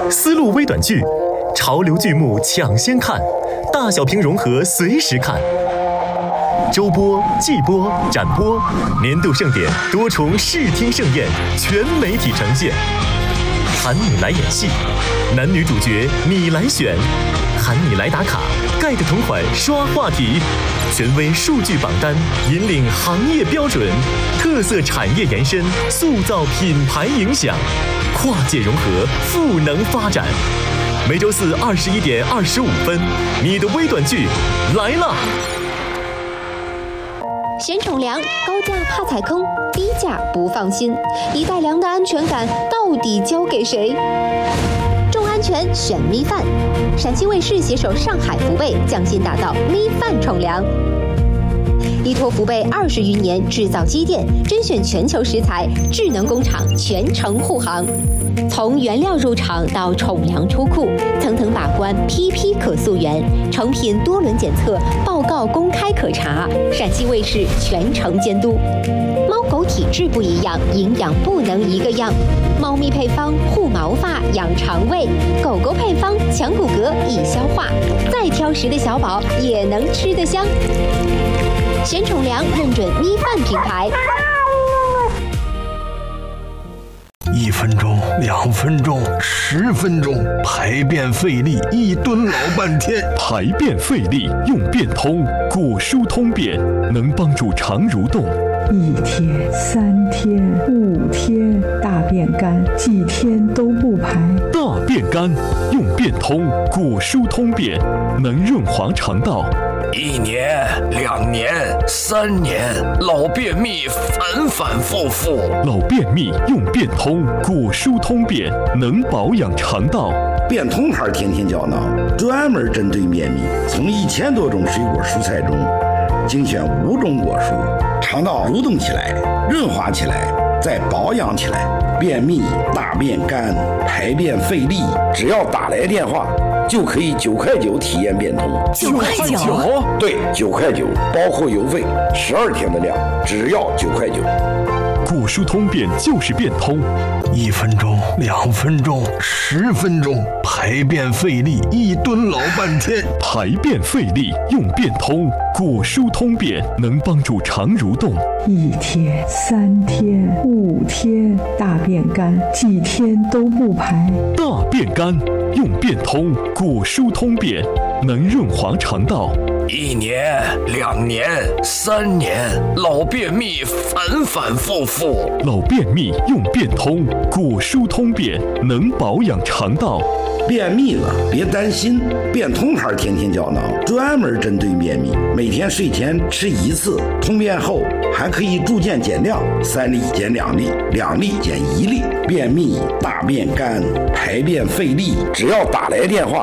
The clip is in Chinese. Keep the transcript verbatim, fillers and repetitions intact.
丝路微短剧，潮流剧目抢先看，大小屏融合随时看。周播、季播、展播，年度盛典多重视听盛宴，全媒体呈现。喊你来演戏，男女主角你来选，喊你来打卡，盖的同款刷话题，权威数据榜单引领行业标准，特色产业延伸，塑造品牌影响，跨界融合，赋能发展。每周四二十一点二十五分，你的微短剧来了。 选宠粮，高价怕踩空，低价不放心，一袋粮的安全感到底交给谁？重安全选咪饭，陕西卫视携手上海福贝匠心打造咪饭宠粮。依托福贝二十余年制造积淀，甄选全球食材，智能工厂全程护航。从原料入场到宠粮出库，层层把关，批批可溯源，成品多轮检测，报告公开可查，陕西卫视全程监督。猫狗体质不一样，营养不能一个样。猫咪配方护毛发、养肠胃，狗狗配方强骨骼、易消化。再挑食的小宝也能吃得香。选宠粮认准咪饭品牌。 一分钟，两分钟，十分钟，排便费力，一蹲老半天。 排便费力用便通，果蔬通便能帮助肠蠕动。 一天、三天、五天，大便干，几天都不排。 大便干用便通，果蔬通便能润滑肠道。 一年、两年、三年，老便秘反反复复。 老便秘用便通，果蔬通便能保养肠道。 便通牌天天胶囊专门针对便秘，从一千多种水果蔬菜中精选五种果蔬，肠道蠕动起来，润滑起来，再保养起来。便秘、大便干、排便费力，只要打来电话就可以九块九体验便通。 九块九？ 对，九块九，包括邮费，十二天的量，只要九块九。 果蔬通便就是便通， 一分钟、两分钟、十分钟，排便费力，一蹲老半天。 排便费力用便通，果蔬通便能帮助肠蠕动。 一天、三天、五天，大便干，几天都不排。 大便干用便通，果蔬通便能润滑肠道。 一年、两年、三年，老便秘反反复复。 老便秘用便通，果蔬通便能保养肠道。 便秘了别担心，便通牌天天胶囊专门针对便秘，每天睡前吃一次，通便后还可以逐渐减量，三粒减两粒，两粒减一粒。便秘、大便干、排便费力，只要打来电话